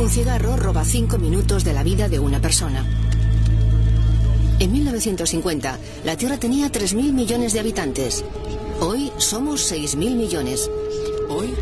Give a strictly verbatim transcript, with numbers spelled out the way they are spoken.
Un cigarro roba cinco minutos de la vida de una persona. En mil novecientos cincuenta, la Tierra tenía tres mil millones de habitantes. Hoy somos seis mil millones. Hoy